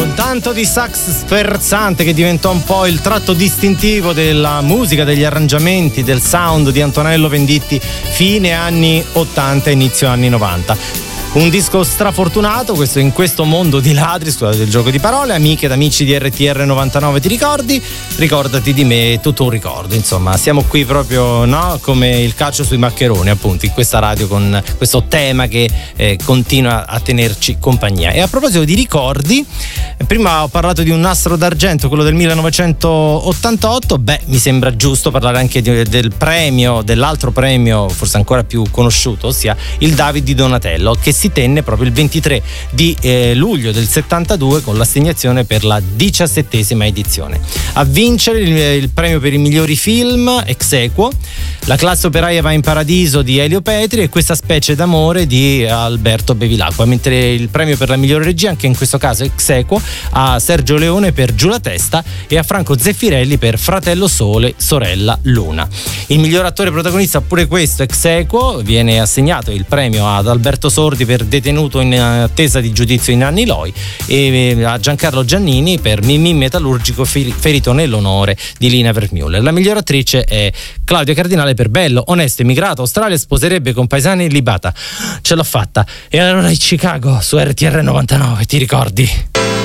con tanto di sax sferzante che diventò un po' il tratto distintivo della musica, degli arrangiamenti, del sound di Antonello Venditti fine anni 80 inizio anni 90. Un disco strafortunato, questo in questo mondo di ladri, scusate il gioco di parole. Amiche ed amici di RTR 99, ti ricordi? Ricordati di me, tutto un ricordo. Insomma, siamo qui proprio, no? Come il calcio sui maccheroni, appunto, in questa radio con questo tema che continua a tenerci compagnia. E a proposito di ricordi, prima ho parlato di un nastro d'argento, quello del 1988. Beh, mi sembra giusto parlare anche del premio, dell'altro premio, forse ancora più conosciuto, ossia il David di Donatello, che si tenne proprio il 23 di luglio del 72 con l'assegnazione per la 17ª edizione. A vincere il premio per i migliori film ex aequo La classe operaia va in paradiso di Elio Petri e Questa specie d'amore di Alberto Bevilacqua, mentre il premio per la migliore regia, anche in questo caso ex aequo, a Sergio Leone per Giù la testa e a Franco Zeffirelli per Fratello Sole, sorella Luna. Il miglior attore protagonista, pure questo ex aequo, viene assegnato il premio ad Alberto Sordi per Detenuto in attesa di giudizio in Anni Loi e a Giancarlo Giannini per Mimì Metallurgico ferito nell'onore di Lina Wertmüller. La miglior attrice è Claudia Cardinale per Bello, onesto, emigrato, Australia, sposerebbe con paesani libata. Ce l'ho fatta. E allora in Chicago su RTR 99, ti ricordi?